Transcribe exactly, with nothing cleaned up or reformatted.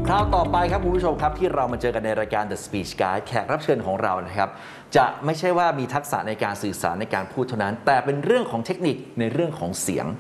คราวต่อไปครับคุณผู้ชมครับที่เรามาเจอกันในรายการ The Speech Guide แขกรับเชิญของเรานะครับจะไม่ใช่ว่ามีทักษะในการสื่อสารในการพูดเท่านั้นแต่เป็นเรื่องของเทคนิคในเรื่องของเสียง